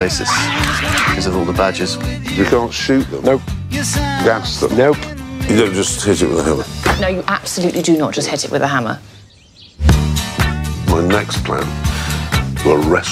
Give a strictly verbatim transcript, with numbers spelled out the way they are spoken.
basis because of all the badges. You can't shoot them. Nope. Gas them. Nope. You don't just hit it with a hammer. No, you absolutely do not just hit it with a hammer. My next plan, to arrest